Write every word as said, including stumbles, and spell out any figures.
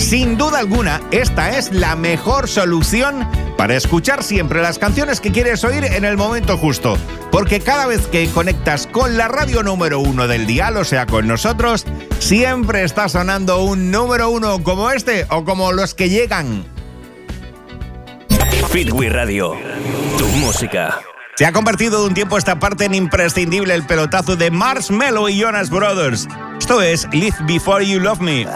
Sin duda alguna, esta es la mejor solución para escuchar siempre las canciones que quieres oír en el momento justo. Porque cada vez que conectas con la radio número uno del dial, o sea, con nosotros, siempre está sonando un número uno como este o como los que llegan. Fitwi Radio, tu música. Se ha convertido de un tiempo a esta parte en imprescindible el pelotazo de Marshmello y Jonas Brothers. Esto es Live Before You Love Me.